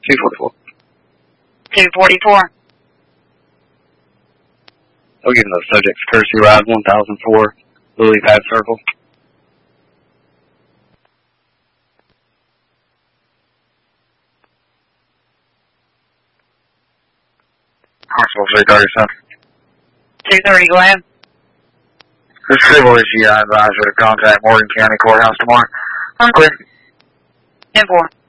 244. 244. I'll give the subject's courtesy ride 1004, Lily Pad Circle. Hospital 330, sir. 230, go ahead. This civil issue, I advise you to contact Morgan County Courthouse tomorrow. I'm clear. 10-4.